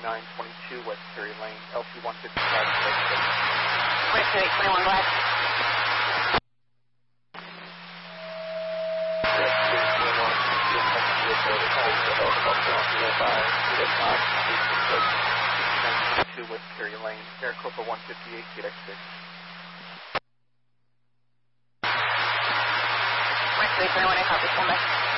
2922 West Perry Lane, LC-155. West Perry, 21 Black. West Perry Lane, Maricopa 158, KDX6. West Perry, 21, I copy, stand by.